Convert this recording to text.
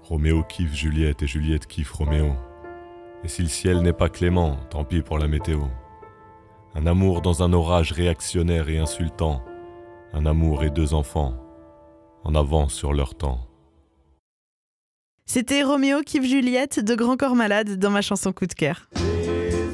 Roméo kiffe Juliette et Juliette kiffe Roméo. Et si le ciel n'est pas clément, tant pis pour la météo. Un amour dans un orage réactionnaire et insultant. Un amour et deux enfants, en avance sur leur temps. C'était Roméo kiffe Juliette de Grand Corps Malade dans ma chanson Coup de cœur.